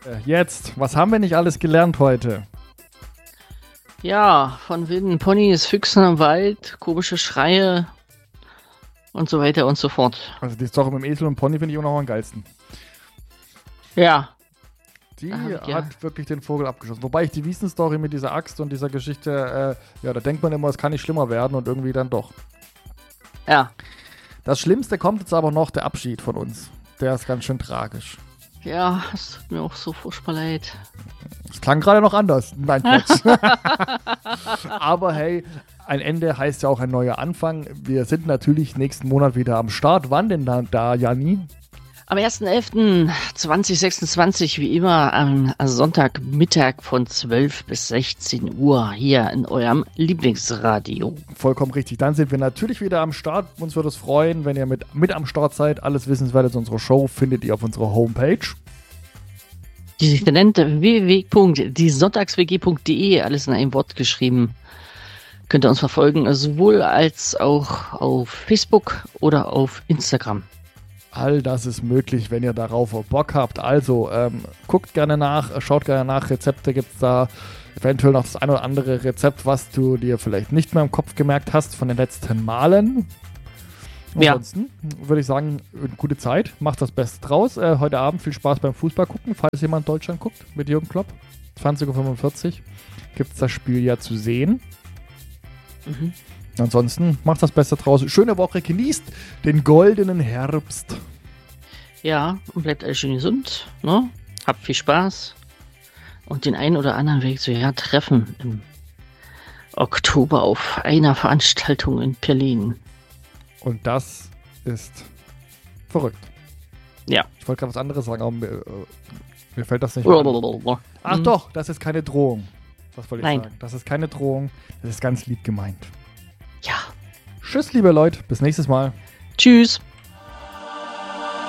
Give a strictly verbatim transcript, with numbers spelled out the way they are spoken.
Jetzt, was haben wir nicht alles gelernt heute? Ja, von wilden Ponys, Füchsen im Wald, komische Schreie und so weiter und so fort. Also die Story mit dem Esel und Pony finde ich auch noch am geilsten. Ja. Die hab ich, hat ja. wirklich den Vogel abgeschossen. Wobei ich die Wiesen-Story mit dieser Axt und dieser Geschichte, äh, ja, da denkt man immer, es kann nicht schlimmer werden und irgendwie dann doch. Ja. Das Schlimmste kommt jetzt aber noch, der Abschied von uns. Der ist ganz schön tragisch. Ja, es tut mir auch so furchtbar leid. Das klang gerade noch anders. Nein, Quatsch. Aber hey, ein Ende heißt ja auch ein neuer Anfang. Wir sind natürlich nächsten Monat wieder am Start. Wann denn da, da Janni? Am ersten elften zweitausendsechsundzwanzig, wie immer, am Sonntagmittag von zwölf bis sechzehn Uhr hier in eurem Lieblingsradio. Vollkommen richtig. Dann sind wir natürlich wieder am Start. Uns würde es freuen, wenn ihr mit, mit am Start seid. Alles Wissenswerte zu unserer Show findet ihr auf unserer Homepage. Die sich nennt w w w punkt die sonntags w g punkt d e, alles in einem Wort geschrieben. Könnt ihr uns verfolgen, sowohl als auch auf Facebook oder auf Instagram. All das ist möglich, wenn ihr darauf Bock habt. Also ähm, guckt gerne nach, schaut gerne nach. Rezepte gibt es da. Eventuell noch das ein oder andere Rezept, was du dir vielleicht nicht mehr im Kopf gemerkt hast von den letzten Malen. Ansonsten ja. würde ich sagen, gute Zeit. Macht das Beste draus. Äh, heute Abend viel Spaß beim Fußball gucken, falls jemand Deutschland guckt mit Jürgen Klopp. zwanzig Uhr fünfundvierzig gibt es das Spiel ja zu sehen. Mhm. Ansonsten macht das Beste draus. Schöne Woche, genießt den goldenen Herbst. Ja, und bleibt alle schön gesund. Ne? Habt viel Spaß. Und den einen oder anderen Weg zu ja treffen im Oktober auf einer Veranstaltung in Berlin. Und das ist verrückt. Ja. Ich wollte gerade was anderes sagen, aber mir, mir fällt das nicht an. Ach mhm. doch, das ist keine Drohung. Das wollte ich Nein. sagen. Das ist keine Drohung. Das ist ganz lieb gemeint. Ja. Tschüss, liebe Leute. Bis nächstes Mal. Tschüss.